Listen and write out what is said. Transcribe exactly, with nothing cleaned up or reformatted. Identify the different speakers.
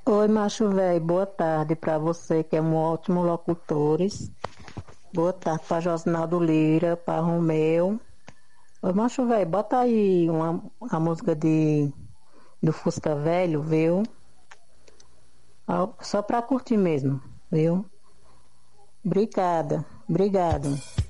Speaker 1: Oi, macho velho, boa tarde para você que é um ótimo locutores. Boa tarde para Josinaldo Lira, para Romeu. Oi, macho velho, bota aí uma, a música de, do Fusca Velho, viu? Ah, só para curtir mesmo, viu? Obrigada, obrigado.